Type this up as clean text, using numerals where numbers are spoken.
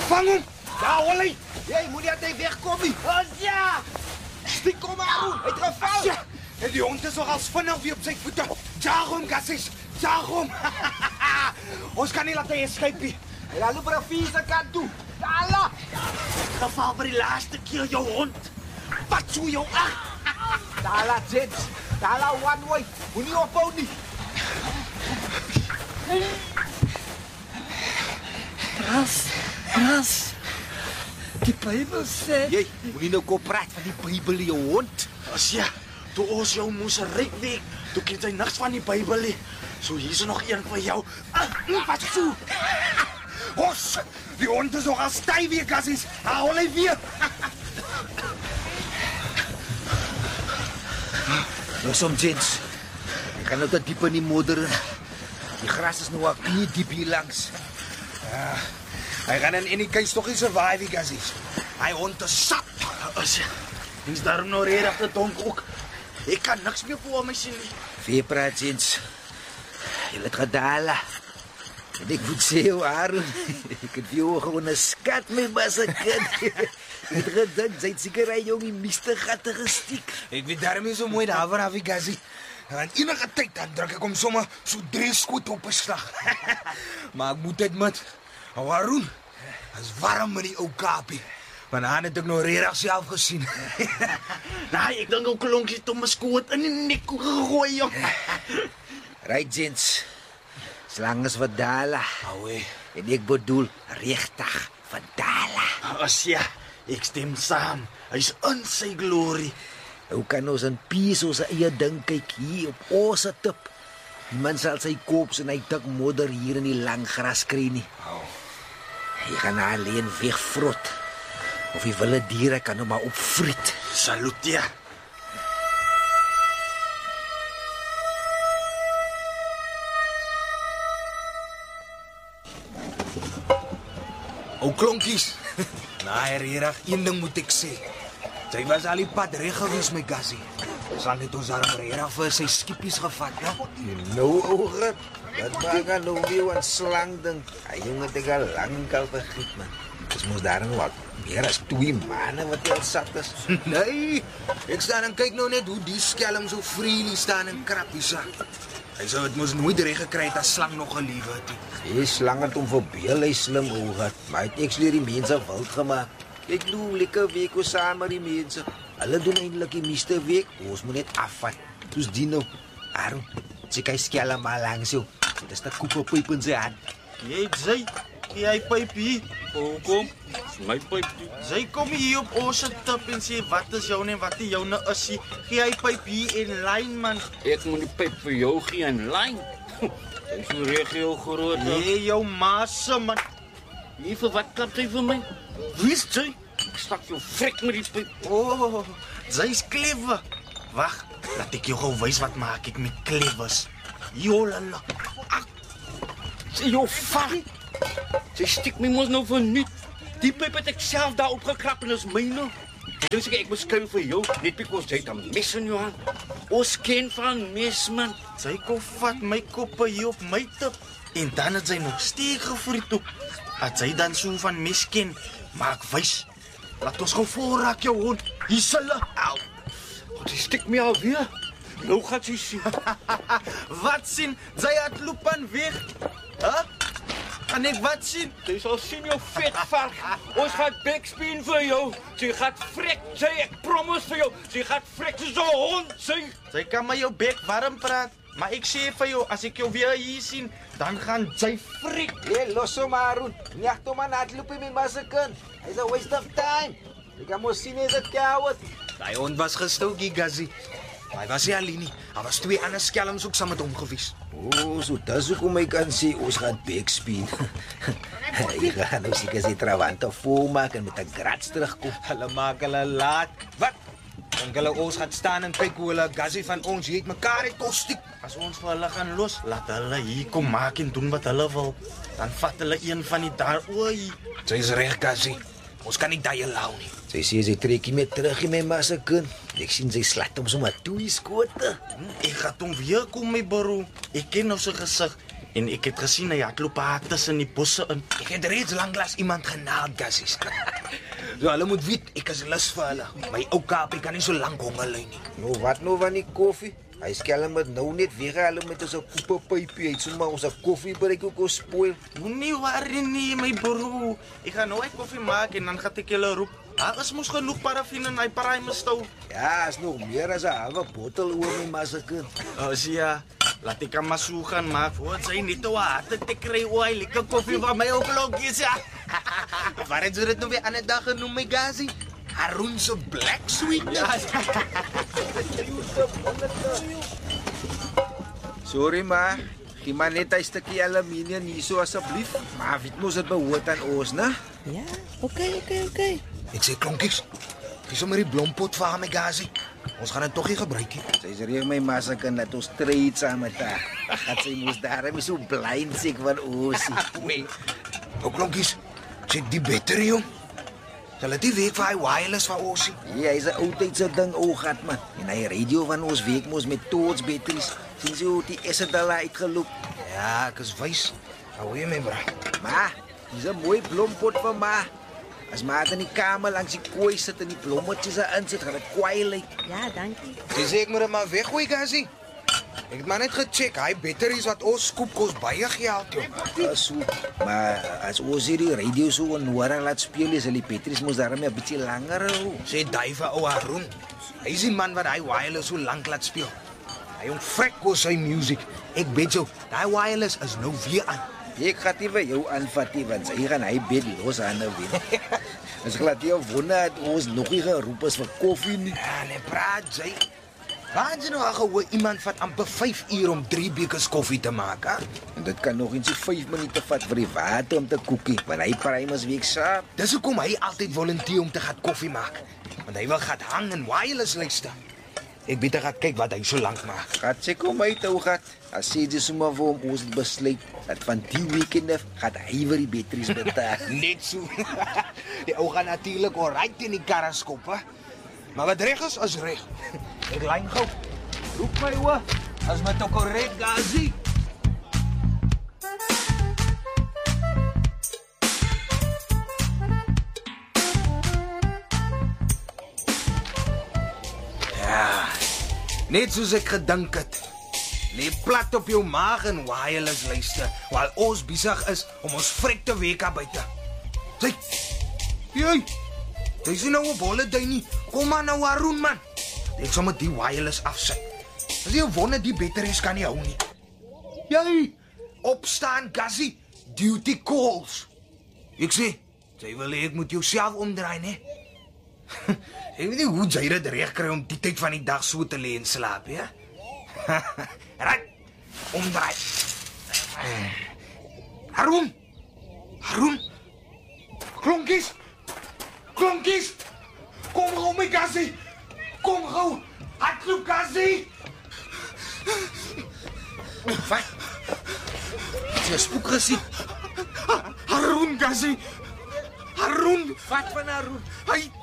Vang hom! Ja, Ollie! Jy moet net hy wegkom nie. Ja! Stiek kom maar, hy het geval. Ja, en die hond is nogal vinnig weer op sy voete. Daarom, Gassies, daarom. Ons kan nie laat hy escape nie. Hy gaan loop naar vier se kant toe. Dala! Geval vir die laaste keer jou hond. Wat so jou ag? Dala, gents. Dala, one way. Moet nie ophou nie. Ras. Die Bybel sê... Jy, moet nie nou kom praat van die Bybel, jou hond. As ja, toe ons jou moes ryk week, toe ken jy niks van die Bybel nie. So hier is nog een vir jou. Wat so? Os, die hond is nog al styf weer, Gassies. Hou hy weer. Nou som, gents. Ek gaan nou te diep in die modder. Die gras is nou al knie diep hier langs. Ja, hy gaan in die keis toch nie survive, Gassies. Hy hond is sap. As ja, die is daarom nou redelijk te donk ook. Ek kan niks meer voor my sien nie. Veepraat, gents. Jy het gedala. En ek moet sê, Aaron, ek het jou gewoon 'n skat, my bassekind. Het gedink, sy het seker hy jou die meeste gatte gestiek. Ek weet daarom nie so mooi daaroor af, Gassie. En enige tyd dan druk ek hom sommer so 3 skoot op 'n slag. Maar ek moet dit met Aaron. Is warm met die ou Kaapie. Want aan het ek nou regtig self gesien. Nee, ek dink ou klonkie het hom 'n skoot in die nek gegooi, jong. Right, gents. Slang is wat dala. Oei. En ek bedoel regtig van dala. As ja, ek stem saam. Hy's in sy glorie. Hoe kan ons in peace ons eie ding kyk hier op ons tip? Niemand sal sy kop en hy dik modder hier in die lang gras kry nie. Hy gaan alleen wegvrot. Of die wilde diere kan hom maar opvriet. Salut, ja. Ou klonkies. Nee, regtig, een ding moet ek sê. Sy was al die pad reg gewees met Gassie. Sal net ons arm regtig vir sy skipies gevat, ja? Nou, ouwe, dat maak nou weer 'n slang ding. Hy jongen het al lank al vergiet, man. Dis mos daar nou wat meer as 2 maande wat hy al sat is. Nee, ek staan en kyk nou net hoe die skelm so freely staan en krappies. Hy sou het mos nooit reg gekry het as slang nog gelewe het nie. Die slang het hom verbeel, hy slim ouwe. Maar hy het actually die mense wild gemaak. Ek doen lekker week ons saam met die mense. Hulle doen eintlik die meeste week. Ons moet net afvat. Soos die nou. Aaron, check hy skelm maar langs jou. Dit is 'n koeperpyp in sy hand. Jy, hy pyp hier. Kom, my pyp. Sy kom hier op ons tip en sê wat is joune en wat is joune is hy. Gee hy pyp hier in lyn, man. Ek moet die pyp vir jou gee in lyn. Dis so reg heel groot. Nee, jou maase, man. Nie vir wat klap jy vir my? Wie is jy? Ek stak jou frik met die pyp. Oh, sy's clever. Wag, laat ek jou gou wys wat maak ek met clevers. Jolala. Sy jou vat. Sy stik my mos nou vir nuut. Die pyp het ek self daar opgekrap en is myne. Dus ek beskryf vir jou, net because jy het 'n mes in jou hand. Ons ken van mes, man. Sy kom vat my koppe hier op my tip. En dan het sy nog steek gevriet toe. As sy dan so van mes ken, maak wys. Laat ons gou voorraak jou hond. Hier sal hulle. Au. Sy stik my alweer. Nou gaan sy sien. Wat sien? Sy het loop aan weg. Hæ? Kan ek wat sien? Jy sal sien jou vet vark. Ons gaan backspin vir jou. Sy gaan vrek, sê ek promise vir jou. Sy gaan vrek soos 'n hond, sê. Sy kan my jou bek warm praat, maar ek sê vir jou, as ek jou weer hier sien, dan gaan sy vrek. Hey, los hom, Aaron. Nie toe man hardloop met my bassekind. Hy's a waste of time. Ek kan mos sien hy's 'n coward. Daai hond was gestoukie, Gassie. Hy was nie alleen nie. Daar was 2 ander skelms ook saam met hom gewees. O, so dis hoekom ek kan sê ons gaan backspin. Ek gaan nou seker sy trawante vol maak en met 'n grats terugkom. Hulle maak hulle laat. Wat? Dink hulle ons gaan staan en kyk hoe hulle Gassie van ons hier het mekaar het kostiek. As ons vir hulle gaan los, laat hulle hier kom maak en doen wat hulle wil. Dan vat hulle een van die daar. Oei. Sy's reg, Gassie. Ons kan nie daai alou nie. Sy sê sy trek hom terug in my bassekind. Ek sien sy slat hom sommer 2 skote. Ek gaan hom weer kom my bro. Ek ken nou sy gesig. En ek het gesien hy hardloop daar tussen die bosse in. Ek het reeds lanklaas iemand genaald, gassies. So hulle moet weet, ek is lus vir hulle. My ou kapie kan nie so lank honger ly nie. Nou wat nou van die koffie? Hy skelm met nou net weggehaal met ons koppelpypie uit, so maar ons koffie breek ook spoil. Moenie worry nie, my bro. Ek gaan nou uit koffie maak en dan gaan ek julle roep. Daar is mos genoeg parafin in hy paraimestou. Ja, is nog meer as 'n halwe bottel oor my masseke. Ja, laat ek maar so gaan maak. Wat sy nie toe harte te kry oor lekker koffie van my ook klokkies, ja. Waar het jy dit nou weer aan 'n dag genoem, my gassie? Haroon se black sweet. Ja. Sorry maar, gee maar net 'n stukkie aluminium hier so asseblief. Maar weet mos dit behoort aan ons, né? Ja, oké. Ek sê klonkies. Dis sommer die blompot vir my gassie. Ons gaan dit tog nie gebruik nie. Sy's reg my masseke dat ons trade saam met haar. Dat sy moes daarom so blind siek van ons. Wee. Nou klonkies, check die battery jong. Sal dit week vir hy wireless van ons? Ja, hy's 'n ou tydse ding ou gat man. En hy radio van ons week mos met torch batteries. Sien jy hoe die Esadala uitgeloop? Ja, ek is wys. Hou jy my bra. Maar, dis 'n mooi blompot vir ma. As maar in die kamer langs die kooi sit en die blommetjies daarin sit, gaan dit kwaai lyk. Ja, dankie. Dis ek moet dit maar weggooi, gassie. Ek het maar net gecheck, hy batteries wat ons skoop kos baie geld, joh. So, maar as ons hierdie radio so onnodig laat speel, is die batteries mos daarmee 'n bietjie langer hou. Sê daai vir ou Haroon. Hy is die man wat hy wireless so lank laat speel. Hy ontvrek kos sy musiek. Ek bet jou, daai wireless is nou weer aan. Ek gaan nie vir jou aanvat nie, want hy gaan hy bed los aan nou weer. As glad jy wonder dat ons nog nie geroep is vir koffie nie. Ja, nee, praat jy. Waar jy nou al gehoor iemand vat amper 5 uur om 3 bekers koffie te maak, hè? En dit kan nog eens 5 minute vat vir die water om te koekie, want hy primers week saap. Dis hoekom hy altyd volunteer om te gaan koffie maak. Want hy wil gaan hang en wireless luister. Ek beter gaan kyk wat hy so lank maak. Gaat sy kom uit, ou gat. As sê jy sommer vir hom ons het besluit dat van die weekend af gaat hy vir die batteries betaal. Net so. Die ou gaan natuurlik alright in die karre skop, hè? Maar wat reg is reg. Ek lyn gou. Roep my oor. As met ook korrek, gassie. Ja. Net soos ek gedink het. Lê plat op jou maag en wireless luister, while ons besig is om ons vrek te week buite. Sê. Jy. Jy sien nou op holiday nie. Kom maar nou Haroon man. Ek sal met die wireless afsit. As jy wonder die batteries kan nie hou nie. Jy opstaan gassie. Duty calls. Ek sê, jy wil ek moet jouself omdraai, né? Ek weet nie hoe jy dit reg kry om die tyd van die dag so te lê en slaap, ja? Right. Omdraai. Haroon. Klonkies. Kom gou my gassie. Kom gou. Hardloop gassie. Wat? Jy spook gesien. Haroon gassie. Haroon. Wat van Haroon? Hy